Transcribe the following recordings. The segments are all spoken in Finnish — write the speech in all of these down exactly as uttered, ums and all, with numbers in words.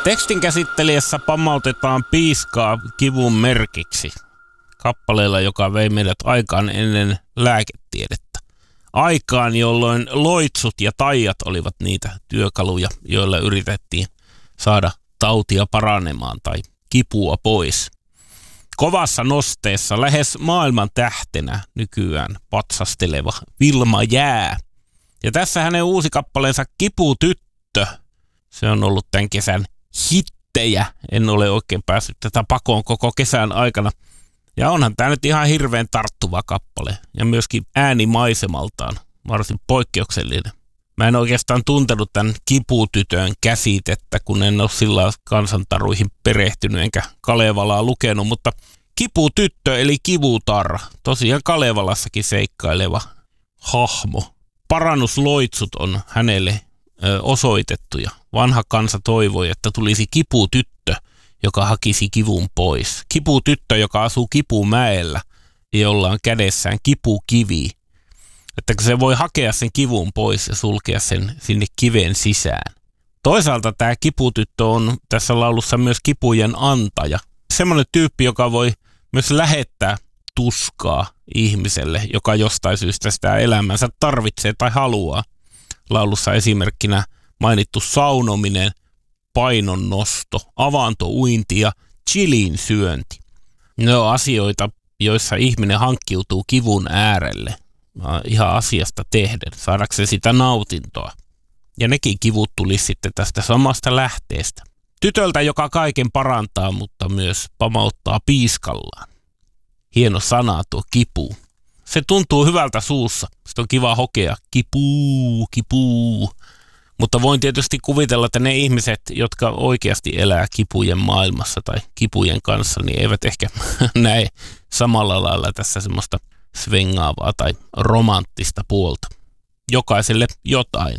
Tekstin käsittelijässä pammautetaan piiskaa kivun merkiksi kappaleella, joka vei meidät aikaan ennen lääketiedettä. Aikaan, jolloin loitsut ja taijat olivat niitä työkaluja, joilla yritettiin saada tautia paranemaan tai kipua pois. Kovassa nosteessa lähes maailman tähtenä nykyään patsasteleva Vilma Jää. Ja tässä hänen uusi kappaleensa Kiputyttö. Se on ollut tämän kesän hittejä. En ole oikein päässyt tätä pakoon koko kesän aikana. Ja onhan tämä nyt ihan hirveän tarttuva kappale. Ja myöskin äänimaisemaltaan varsin poikkeuksellinen. Mä en oikeastaan tuntenut tämän Kiputytön käsitettä, kun en ole sillä kansantaruihin perehtynyt enkä Kalevalaa lukenut. Mutta Kiputyttö eli Kivutarra, tosiaan Kalevalassakin seikkaileva hahmo. Parannusloitsut on hänelle ö, osoitettu ja vanha kansa toivoi, että tulisi kiputyttö, joka hakisi kivun pois. Kiputyttö, joka asuu Kipumäellä ja jolla on kädessään kipukivi. Että se voi hakea sen kivun pois ja sulkea sen sinne kiven sisään. Toisaalta tämä kiputyttö on tässä laulussa myös kipujen antaja. Semmoinen tyyppi, joka voi myös lähettää tuskaa ihmiselle, joka jostain syystä sitä elämänsä tarvitsee tai haluaa. Laulussa esimerkkinä mainittu saunominen, painonnosto, avantouinti ja chilin syönti. Ne on asioita, joissa ihminen hankkiutuu kivun äärelle ihan asiasta tehden, saadakseen sitä nautintoa. Ja nekin kivut tuli sitten tästä samasta lähteestä. Tytöltä, joka kaiken parantaa, mutta myös pamauttaa piiskallaan. Hieno sana tuo kipu. Se tuntuu hyvältä suussa. Sitä on kiva hokea. Kipuu, kipuu. Mutta voin tietysti kuvitella, että ne ihmiset, jotka oikeasti elää kipujen maailmassa tai kipujen kanssa, niin eivät ehkä näe samalla lailla tässä semmoista svengaavaa tai romanttista puolta. Jokaiselle jotain.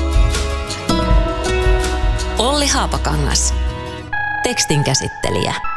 Olli Haapakangas. Tekstin käsittelijä.